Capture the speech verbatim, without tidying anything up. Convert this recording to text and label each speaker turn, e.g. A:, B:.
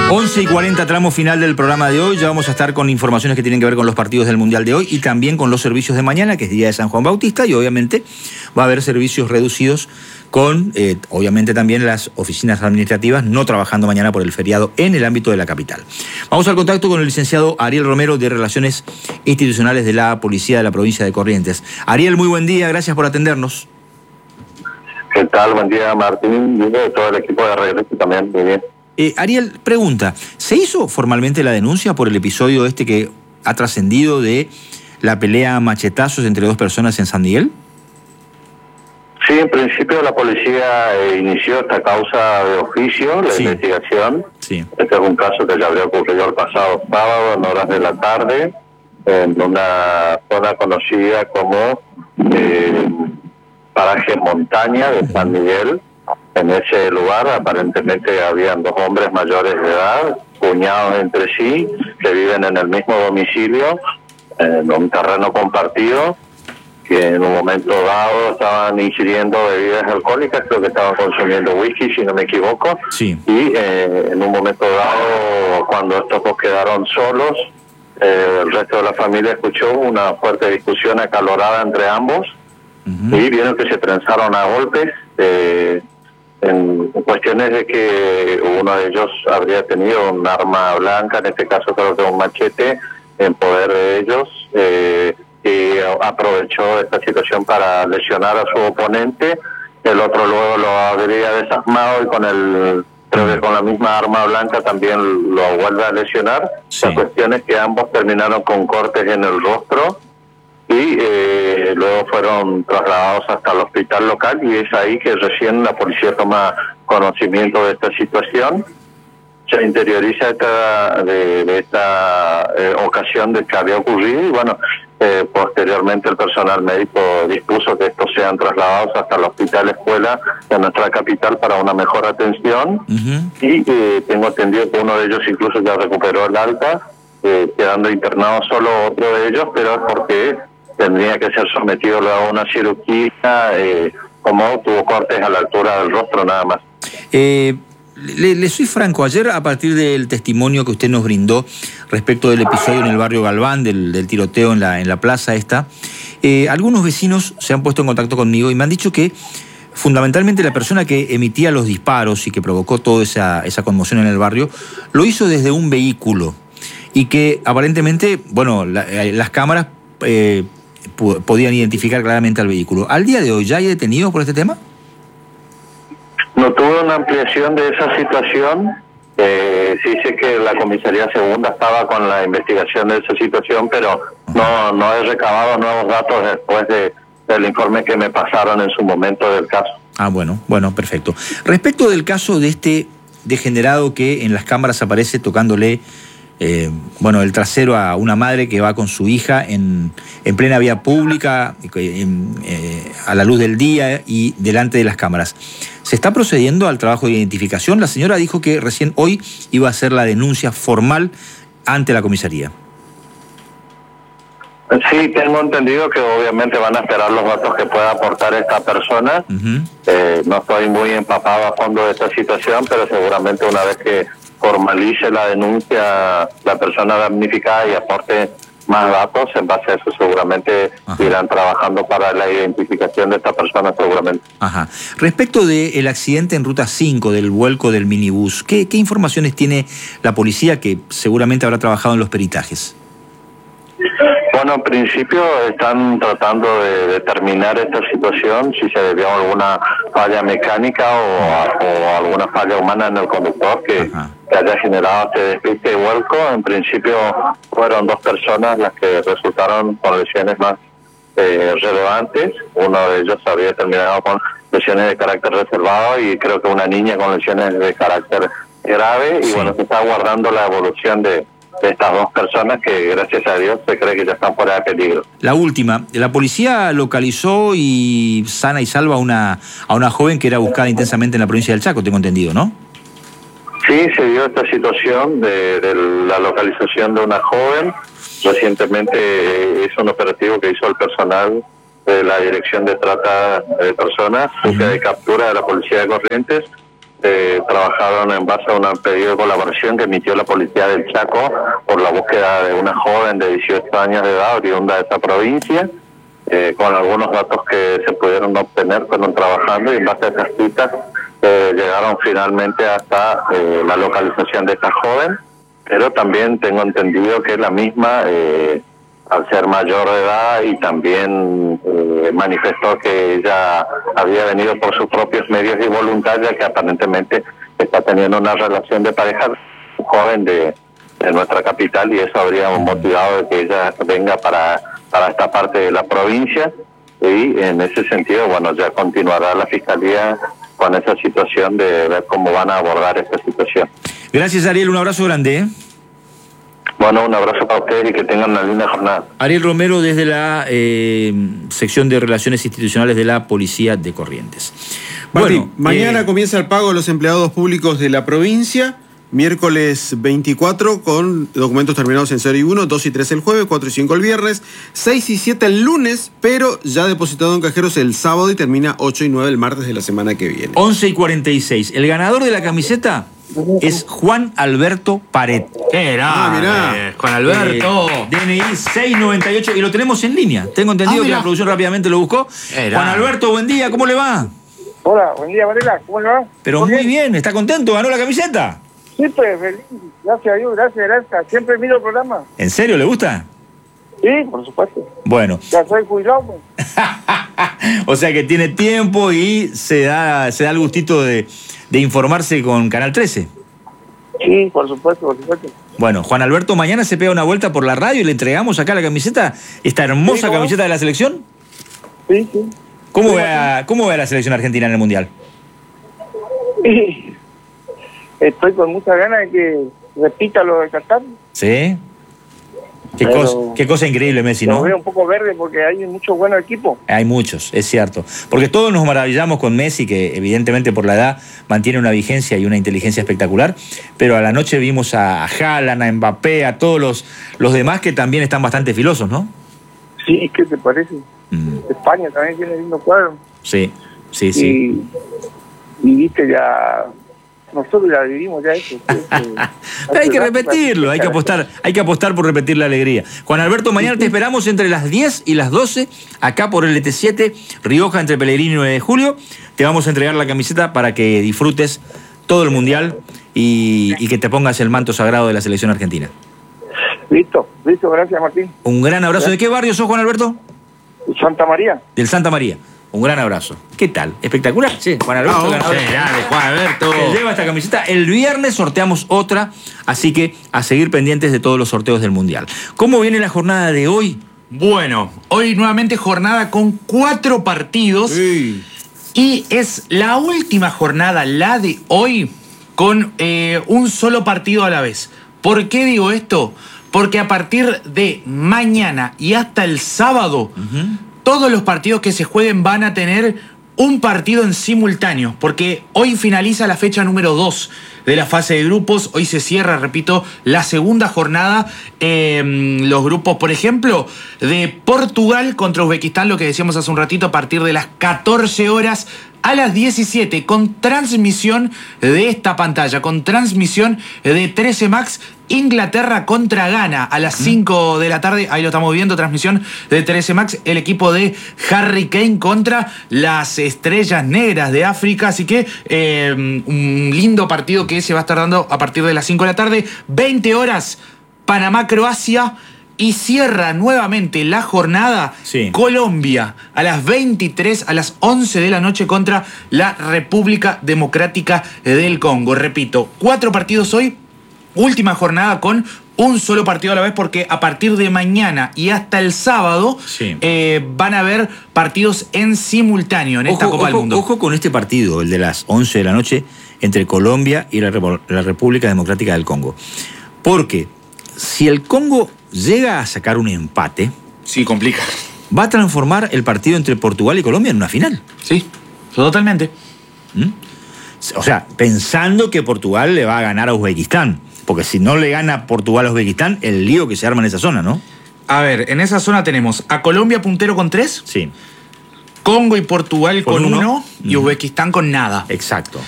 A: once y cuarenta, tramo final del programa de hoy. Ya vamos a estar con informaciones que tienen que ver con los partidos del Mundial de hoy y también con los servicios de mañana, que es día de San Juan Bautista, y obviamente va a haber servicios reducidos con, eh, obviamente también las oficinas administrativas no trabajando mañana por el feriado en el ámbito de la capital. Vamos al contacto con el licenciado Ariel Romero de Relaciones Institucionales de la Policía de la Provincia de Corrientes. Ariel, muy buen día, gracias por atendernos.
B: ¿Qué tal? Buen día, Martín, y de todo el equipo de Regreso también, muy bien.
A: Eh, Ariel, pregunta, ¿se hizo formalmente la denuncia por el episodio este que ha trascendido de la pelea a machetazos entre dos personas en San Miguel?
B: Sí, en principio la policía eh, inició esta causa de oficio, la sí. investigación.
A: Sí.
B: Este es un caso que ya habría ocurrido el pasado sábado, en horas de la tarde, en una zona conocida como eh, paraje montaña de San Miguel. En ese lugar aparentemente habían dos hombres mayores de edad, cuñados entre sí, que viven en el mismo domicilio, en un terreno compartido, que en un momento dado estaban ingiriendo bebidas alcohólicas, creo que estaban consumiendo whisky, si no me equivoco,
A: sí.
B: y eh, en un momento dado, cuando estos dos quedaron solos, eh, el resto de la familia escuchó una fuerte discusión acalorada entre ambos, uh-huh. y vieron que se trenzaron a golpes, eh, en cuestiones de que uno de ellos habría tenido un arma blanca, en este caso creo que un machete, en poder de ellos, eh, y aprovechó esta situación para lesionar a su oponente. El otro luego lo habría desarmado y con el creo que con la misma arma blanca también lo vuelve a lesionar. Sí. La cuestión es que ambos terminaron con cortes en el rostro y eh, luego fueron trasladados hasta el hospital local, y es ahí que recién la policía toma conocimiento de esta situación, se interioriza esta, de, de esta eh, ocasión de que había ocurrido, y bueno, eh, posteriormente el personal médico dispuso que estos sean trasladados hasta el hospital escuela de nuestra capital para una mejor atención, uh-huh. y eh, tengo entendido que uno de ellos incluso ya recuperó el alta, eh, quedando internado solo otro de ellos, pero es porque tendría que ser sometido luego a una cirugía, eh, como tuvo cortes a la altura del rostro nada más.
A: Eh, le, le soy franco, ayer a partir del testimonio que usted nos brindó respecto del episodio en el barrio Galván, del, del tiroteo en la, en la plaza esta, eh, algunos vecinos se han puesto en contacto conmigo y me han dicho que fundamentalmente la persona que emitía los disparos y que provocó toda esa, esa conmoción en el barrio, lo hizo desde un vehículo y que aparentemente, bueno, la, las cámaras eh, podían identificar claramente al vehículo. ¿Al día de hoy ya hay detenidos por este tema?
B: No tuve una ampliación de esa situación. Eh, sí sé que la comisaría segunda estaba con la investigación de esa situación, pero no no he recabado nuevos datos después de, del informe que me pasaron en su momento del caso.
A: Ah, bueno, bueno, perfecto. Respecto del caso de este degenerado que en las cámaras aparece tocándole Eh, bueno, el trasero a una madre que va con su hija en, en plena vía pública, en, eh, a la luz del día y delante de las cámaras. ¿Se está procediendo al trabajo de identificación? La señora dijo que recién hoy iba a hacer la denuncia formal ante la comisaría.
B: Sí, tengo entendido que obviamente van a esperar los datos que pueda aportar esta persona. Uh-huh. Eh, no estoy muy empapado a fondo de esta situación, pero seguramente una vez que formalice la denuncia la persona damnificada y aporte más datos, en base a eso seguramente Ajá. irán trabajando para la identificación de esta persona seguramente.
A: Ajá. Respecto del accidente en Ruta cinco, del vuelco del minibús, ¿qué, qué informaciones tiene la policía que seguramente habrá trabajado en los peritajes?
B: Bueno, en principio están tratando de determinar esta situación, si se debió a alguna falla mecánica o, a, o alguna falla humana en el conductor que, que haya generado este despiste y vuelco. En principio fueron dos personas las que resultaron con lesiones más eh, relevantes. Uno de ellos había terminado con lesiones de carácter reservado y creo que una niña con lesiones de carácter grave. Y sí. bueno, se está aguardando la evolución de de estas dos personas que, gracias a Dios, se cree que ya están fuera de peligro.
A: La última, la policía localizó y sana y salva a una, a una joven que era buscada intensamente en la provincia del Chaco, tengo entendido, ¿no?
B: Sí, se dio esta situación de, de la localización de una joven. Recientemente es un operativo que hizo el personal de la Dirección de Trata de Personas, búsqueda de captura de la Policía de Corrientes, eh, trabajaron en base a un pedido de colaboración que emitió la Policía del Chaco por la búsqueda de una joven de dieciocho años de edad oriunda de esa provincia. Eh, con algunos datos que se pudieron obtener, fueron trabajando y en base a esas citas eh, llegaron finalmente hasta eh, la localización de esta joven, pero también tengo entendido que la misma, eh, al ser mayor de edad y también eh, manifestó que ella había venido por sus propios medios y voluntad, ya que aparentemente está teniendo una relación de pareja un joven de, de nuestra capital, y eso habría motivado de que ella venga para para esta parte de la provincia, y en ese sentido, bueno, ya continuará la Fiscalía con esa situación de ver cómo van a abordar esta situación.
A: Gracias, Ariel, un abrazo grande, ¿eh?
B: Bueno, un abrazo para ustedes y que tengan una linda jornada.
A: Ariel Romero desde la eh, sección de Relaciones Institucionales de la Policía de Corrientes.
C: Martín,
A: Bueno,
C: mañana
A: eh,
C: comienza el pago a los empleados públicos de la provincia. Miércoles veinticuatro con documentos terminados en cero y uno, dos y tres el jueves, cuatro y cinco el viernes, seis y siete el lunes, pero ya depositado en cajeros el sábado y termina ocho y nueve el martes de la semana que viene.
A: once y cuarenta y seis. El ganador de la camiseta es Juan Alberto Pared.
D: ¿Qué era?
C: Ah, mirá.
D: Juan Alberto.
A: Eh, D N I seiscientos noventa y ocho y lo tenemos en línea. Tengo entendido
D: Ah,
A: que
D: mirá.
A: la producción rápidamente lo buscó.
D: Era.
A: Juan Alberto, buen día, ¿cómo le va?
E: Hola, buen día, Varela, ¿cómo le va?
A: Pero
E: ¿Todo
A: muy bien, ¿está contento? ¿Ganó la camiseta?
E: Sí, pues, feliz, gracias a Dios, gracias, gracias. Siempre miro el programa.
A: ¿En serio le gusta?
E: Sí, por supuesto.
A: Bueno.
E: Ya soy jubilado, pues.
A: O sea que tiene tiempo y se da, se da el gustito de, de informarse con Canal trece.
E: Sí, por supuesto, por supuesto.
A: Bueno, Juan Alberto, mañana se pega una vuelta por la radio y le entregamos acá la camiseta, esta hermosa
E: Sí, ¿cómo?
A: camiseta de la selección.
E: Sí, sí.
A: ¿Cómo
E: Sí,
A: ve, a, ¿Cómo ve a la selección argentina en el Mundial?
E: sí. Estoy con muchas ganas de que repita lo de Qatar.
A: ¿Sí? Qué,
E: Pero-
A: cosa, qué cosa increíble, Messi,
E: Lo
A: ¿no?
E: veo un poco verde porque hay muchos buenos equipos.
A: Hay muchos, es cierto. Porque todos nos maravillamos con Messi, que evidentemente por la edad mantiene una vigencia y una inteligencia espectacular, pero a la noche vimos a Haaland, a Mbappé, a todos los, los demás que también están bastante filosos, ¿no?
E: Sí, ¿qué te parece?
A: Mm,
E: España también tiene lindo cuadro.
A: sí, sí, sí.
E: Y, y viste, ya... Nosotros ya vivimos ya eso.
A: Pero hay que repetirlo, hay que apostar, hay que apostar por repetir la alegría. Juan Alberto, mañana te esperamos entre las diez y las doce, acá por el L T siete, Rioja, entre Pellegrini y nueve de julio. Te vamos a entregar la camiseta para que disfrutes todo el Mundial y, y que te pongas el manto sagrado de la selección argentina.
E: Listo, listo, gracias Martín.
A: Un gran abrazo. ¿De qué barrio sos, Juan Alberto?
E: Santa María.
A: Del Santa María. Un gran abrazo. ¿Qué tal? ¿Espectacular? Sí, Juan Alberto,
C: Ah,
A: ganador.
D: Sí, dale, Juan Alberto.
A: Se lleva esta camiseta. El viernes sorteamos otra, así que a seguir pendientes de todos los sorteos del Mundial. ¿Cómo viene la jornada de hoy?
D: Bueno, hoy nuevamente jornada con cuatro partidos.
C: Sí.
D: Y es la última jornada, la de hoy, con eh, un solo partido a la vez. ¿Por qué digo esto? Porque a partir de mañana y hasta el sábado,
A: Uh-huh.
D: todos los partidos que se jueguen van a tener un partido en simultáneo, porque hoy finaliza la fecha número dos de la fase de grupos. Hoy se cierra, repito, la segunda jornada. Eh, los grupos, por ejemplo, de Portugal contra Uzbekistán, lo que decíamos hace un ratito, a partir de las catorce horas a las diecisiete, con transmisión de esta pantalla, con transmisión de trece Max. Inglaterra contra Ghana a las cinco de la tarde, ahí lo estamos viendo, transmisión de trece Max, el equipo de Harry Kane contra las Estrellas Negras de África, así que eh, un lindo partido que se va a estar dando a partir de las cinco de la tarde, veinte horas, Panamá-Croacia, y cierra nuevamente la jornada
A: Sí.
D: Colombia a las veintitrés, a las once de la noche contra la República Democrática del Congo. Repito, cuatro partidos hoy. Última jornada con un solo partido a la vez, porque a partir de mañana y hasta el sábado
A: Sí.
D: eh, van a haber partidos en simultáneo en esta
A: Ojo,
D: Copa del
A: ojo,
D: Mundo.
A: ojo con este partido, el de las once de la noche, entre Colombia y la, Repo- la República Democrática del Congo. Porque si el Congo llega a sacar un empate,
D: Sí, complica.
A: va a transformar el partido entre Portugal y Colombia en una final.
D: Sí, totalmente.
A: ¿Mm? O sea, pensando que Portugal le va a ganar a Uzbekistán. Porque si no le gana Portugal a Uzbekistán, el lío que se arma en esa zona, ¿no?
D: A ver, en esa zona tenemos a Colombia puntero con tres,
A: Sí,
D: Congo y Portugal
A: Con
D: con,
A: uno.
D: uno, y
A: Ujú.
D: Uzbekistán con nada.
A: exacto.